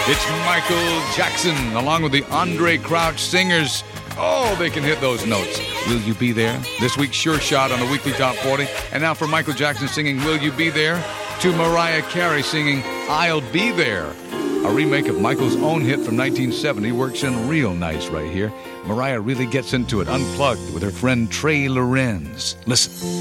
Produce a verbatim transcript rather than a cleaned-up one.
It's Michael Jackson, along with the Andre Crouch Singers. Oh, they can hit those notes. Will You Be There? This week's Sure Shot on the Weekly Top forty. And now for Michael Jackson singing Will You Be There, to Mariah Carey singing I'll Be There. A remake of Michael's own hit from nineteen seventy works in real nice right here. Mariah really gets into it, unplugged, with her friend Trey Lorenz. Listen.